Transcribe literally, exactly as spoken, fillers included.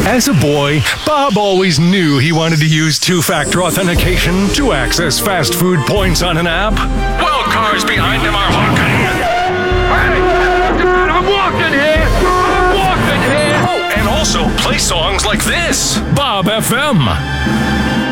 As a boy, Bob always knew he wanted to use two-factor authentication to access fast food points on an app. While cars behind him are honking. Hey, Dad, I'm walking here! I'm walking here! Oh, and also play songs like this. Bob F M.